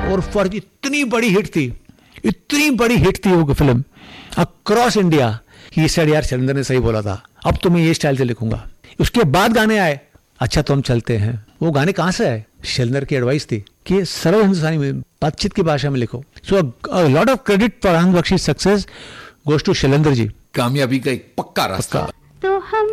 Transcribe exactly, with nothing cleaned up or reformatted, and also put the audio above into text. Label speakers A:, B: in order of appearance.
A: और फर्ज इतनी बड़ी हिट थी, इतनी बड़ी हिट थी वो फिल्म अक्रॉस इंडिया। ये सेड यार शैलेंद्र ने सही बोला था, अब तो मैं ये स्टाइल से लिखूंगा। उसके बाद गाने आए, अच्छा तो हम चलते हैं। वो गाने कहाँ से आए? शैलेंद्र की एडवाइस थी कि सरल हिंदुस्तानी में, बातचीत की भाषा में लिखो। So lot of credit for Anand Bakshi success goes to Shailendra ji.
B: कामयाबी का एक पक्का रास्ता।
C: तो हम